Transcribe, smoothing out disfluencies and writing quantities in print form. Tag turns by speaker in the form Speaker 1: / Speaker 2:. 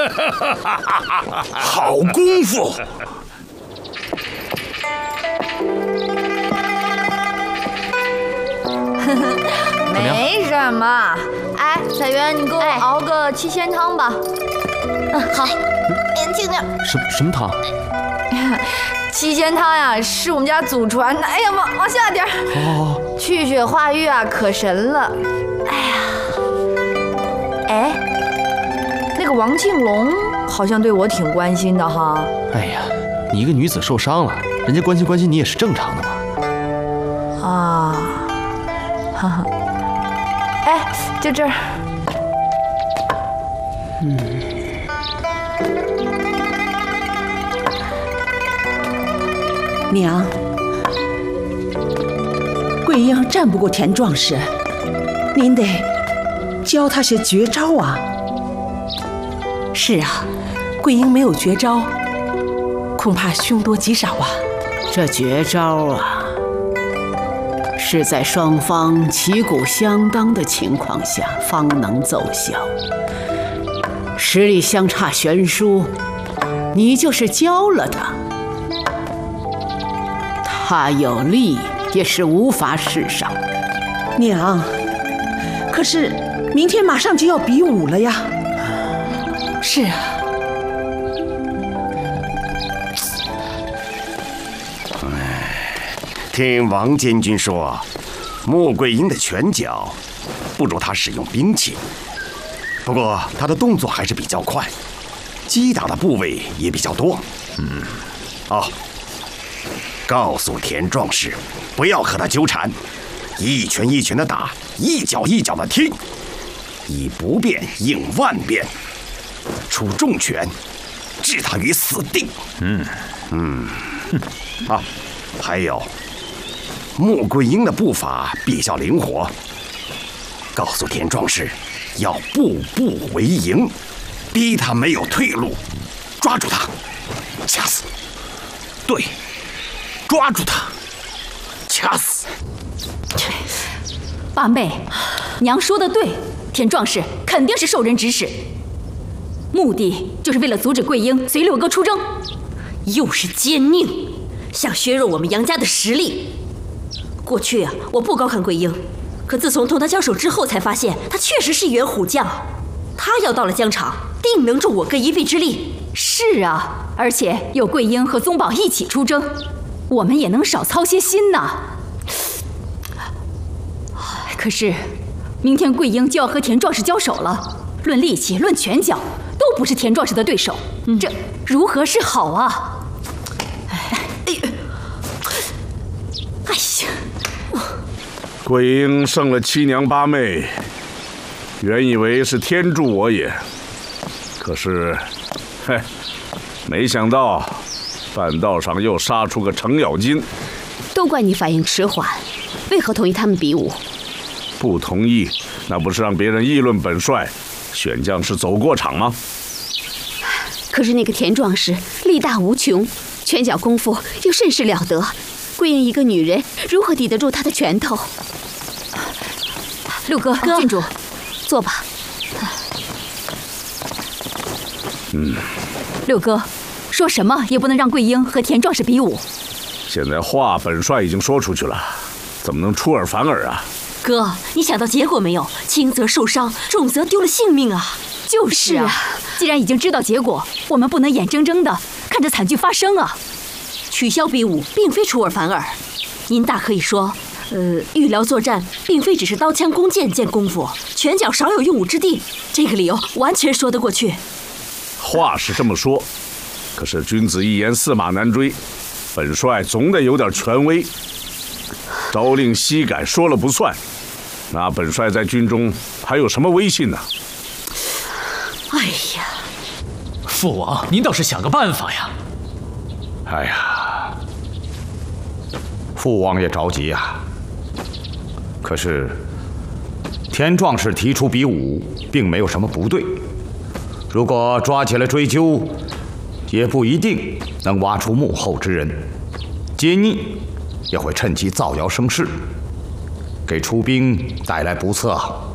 Speaker 1: 好功夫！
Speaker 2: 没什么。哎，彩媛，你给我熬个七仙汤吧。
Speaker 3: 好。
Speaker 2: 年轻点。
Speaker 4: 什么汤？
Speaker 2: 七仙汤呀，是我们家祖传的。哎呀，往下点。
Speaker 4: 好。
Speaker 2: 去血化瘀啊，可神了。哎呀，哎，那个王庆龙好像对我挺关心的哈。
Speaker 4: 哎呀，你一个女子受伤了，人家关心关心你也是正常的嘛。
Speaker 2: 啊，哈哈。哎，就这儿。
Speaker 5: 娘，桂英战不过田壮士，您得教她些绝招啊。
Speaker 6: 是啊，桂英没有绝招，恐怕凶多吉少啊。
Speaker 3: 这绝招啊，是在双方旗鼓相当的情况下方能奏效，实力相差悬殊，你就是教了他有力也是无法使上。
Speaker 5: 娘，可是明天马上就要比武了呀。
Speaker 6: 是啊。
Speaker 1: 听王监军说，穆桂英的拳脚不如他使用兵器，不过他的动作还是比较快，击打的部位也比较多。告诉田壮士，不要和他纠缠，一拳一拳的打，一脚一脚的踢，以不变应万变，出重拳，置他于死地。还有，穆桂英的步伐比较灵活，告诉田壮士，要步步为营，逼他没有退路，抓住他，掐死。对。抓住他，掐死！
Speaker 7: 八妹，娘说的对，田壮士肯定是受人指使，目的就是为了阻止桂英随六哥出征，
Speaker 8: 又是奸佞，想削弱我们杨家的实力。过去啊，我不高看桂英，可自从同他交手之后，才发现他确实是一员虎将。他要到了疆场，定能助我哥一臂之力。
Speaker 7: 是啊，而且有桂英和宗保一起出征，我们也能少操些心呐。可是，明天桂英就要和田壮士交手了，论力气，论拳脚，都不是田壮士的对手，这如何是好啊？
Speaker 8: 哎呀，
Speaker 9: 桂英胜了七娘八妹，原以为是天助我也，可是，没想到半道上又杀出个程咬金。
Speaker 3: 都怪你反应迟缓，为何同意他们比武？
Speaker 9: 不同意，那不是让别人议论本帅选将是走过场吗？
Speaker 3: 可是那个田壮士力大无穷，拳脚功夫又甚是了得，桂英一个女人如何抵得住他的拳头？
Speaker 7: 六哥，郡主，
Speaker 3: 坐吧。
Speaker 7: 六哥，说什么也不能让桂英和田壮士比武。
Speaker 9: 现在话本帅已经说出去了，怎么能出尔反尔啊？
Speaker 8: 哥，你想到结果没有？轻则受伤，重则丢了性命啊！
Speaker 7: 就是啊，既然已经知道结果，我们不能眼睁睁的看着惨剧发生啊！
Speaker 8: 取消比武并非出尔反尔，您大可以说，预疗作战并非只是刀枪弓箭见功夫，拳脚少有用武之地，这个理由完全说得过去。
Speaker 9: 话是这么说，可是君子一言驷马难追，本帅总得有点权威。朝令夕改说了不算，那本帅在军中还有什么威信呢？
Speaker 8: 哎呀，
Speaker 4: 父王，您倒是想个办法呀！
Speaker 10: 哎呀，父王也着急呀。可是田壮士提出比武，并没有什么不对。如果抓起来追究，也不一定能挖出幕后之人，奸逆也会趁机造谣生事，给出兵带来不测。